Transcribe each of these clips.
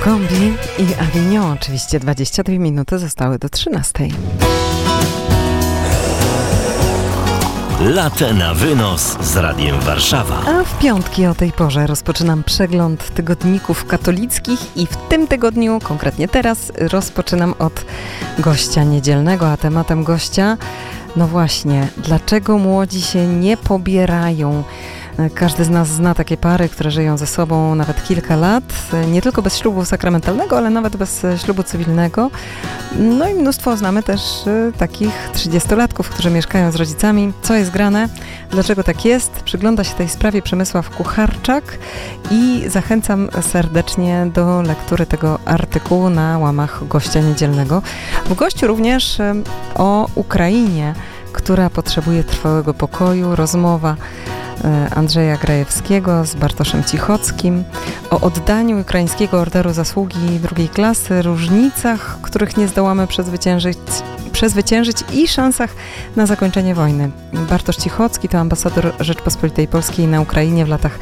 Combi i Avignon. Oczywiście 22 minuty zostały do 13. Latte na wynos z Radiem Warszawa. A w piątki o tej porze rozpoczynam przegląd tygodników katolickich i w tym tygodniu, konkretnie teraz, rozpoczynam od gościa niedzielnego, a tematem gościa, no właśnie, dlaczego młodzi się nie pobierają? Każdy z nas zna takie pary, które żyją ze sobą nawet kilka lat, nie tylko bez ślubu sakramentalnego, ale nawet bez ślubu cywilnego. No i mnóstwo znamy też takich 30-latków, którzy mieszkają z rodzicami. Co jest grane? Dlaczego tak jest? Przygląda się tej sprawie Przemysław Kucharczak i zachęcam serdecznie do lektury tego artykułu na łamach gościa niedzielnego. W gościu również o Ukrainie, która potrzebuje trwałego pokoju, rozmowa Andrzeja Grajewskiego z Bartoszem Cichockim o oddaniu ukraińskiego Orderu Zasługi II klasy, różnicach, których nie zdołamy przezwyciężyć i szansach na zakończenie wojny. Bartosz Cichocki to ambasador Rzeczpospolitej Polskiej na Ukrainie w latach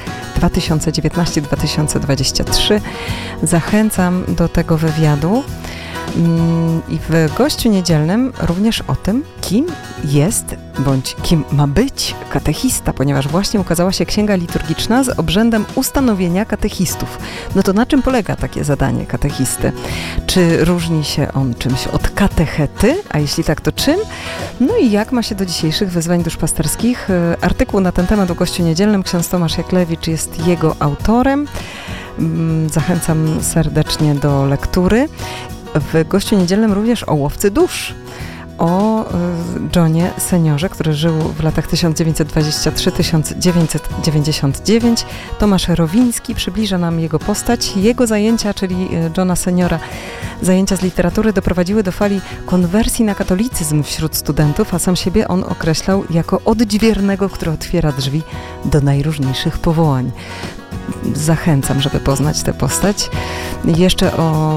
2019-2023. Zachęcam do tego wywiadu. I w gościu niedzielnym również o tym, kim jest bądź kim ma być katechista, ponieważ właśnie ukazała się księga liturgiczna z obrzędem ustanowienia katechistów. No to na czym polega takie zadanie katechisty? Czy różni się on czymś od katechety? A jeśli tak, to czym? No i jak ma się do dzisiejszych wyzwań duszpasterskich? Artykuł na ten temat w gościu niedzielnym ksiądz Tomasz Jaklewicz jest jego autorem. Zachęcam serdecznie do lektury. W gościu niedzielnym również o łowcy dusz, o Johnie Seniorze, który żył w latach 1923-1999. Tomasz Rowiński przybliża nam jego postać. Jego zajęcia, czyli Johna Seniora, zajęcia z literatury doprowadziły do fali konwersji na katolicyzm wśród studentów, a sam siebie on określał jako odźwiernego, który otwiera drzwi do najróżniejszych powołań. Zachęcam, żeby poznać tę postać. Jeszcze o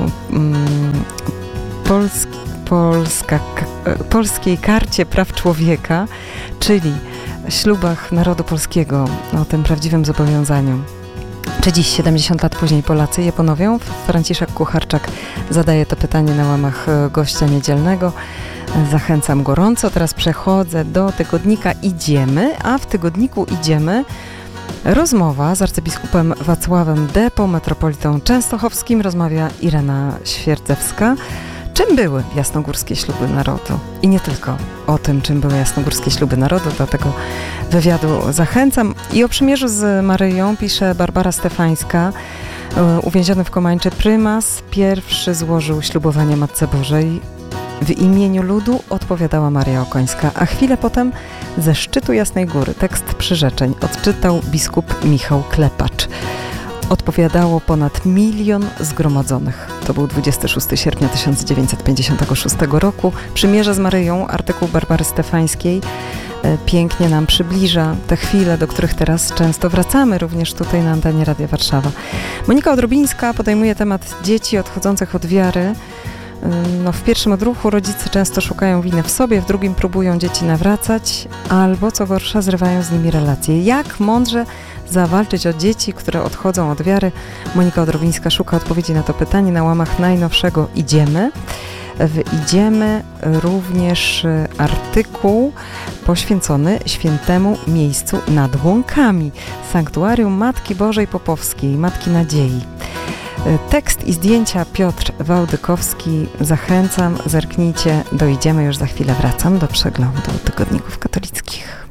polskiej karcie praw człowieka, czyli ślubach narodu polskiego, o tym prawdziwym zobowiązaniu. Czy dziś, 70 lat później, Polacy je ponowią? Franciszek Kucharczak zadaje to pytanie na łamach gościa niedzielnego. Zachęcam gorąco. Teraz przechodzę do tygodnika Idziemy, a w tygodniku Idziemy rozmowa z arcybiskupem Wacławem Depo, metropolitą częstochowskim. Rozmawia Irena Świerdzewska. Czym były jasnogórskie śluby narodu? I nie tylko o tym, czym były jasnogórskie śluby narodu, do tego wywiadu zachęcam. I o przymierzu z Maryją pisze Barbara Stefańska. Uwięziony w Komańczy prymas pierwszy złożył ślubowanie Matce Bożej. W imieniu ludu odpowiadała Maria Okońska, a chwilę potem ze szczytu Jasnej Góry tekst przyrzeczeń odczytał biskup Michał Klepacz. Odpowiadało ponad 1 milion zgromadzonych. To był 26 sierpnia 1956 roku. Przymierze z Maryją, artykuł Barbary Stefańskiej, pięknie nam przybliża te chwile, do których teraz często wracamy, również tutaj na antenie Radia Warszawa. Monika Odrobińska podejmuje temat dzieci odchodzących od wiary. W pierwszym odruchu rodzice często szukają winy w sobie, w drugim próbują dzieci nawracać, albo co gorsza zrywają z nimi relacje. Jak mądrze zawalczyć o dzieci, które odchodzą od wiary? Monika Odrobińska szuka odpowiedzi na to pytanie na łamach najnowszego Idziemy. W Idziemy również artykuł poświęcony świętemu miejscu nad Łąkami, sanktuarium Matki Bożej Popowskiej, Matki Nadziei. Tekst i zdjęcia Piotr Wałdykowski. Zachęcam, zerknijcie, Idziemy, już za chwilę wracam do przeglądu tygodników katolickich.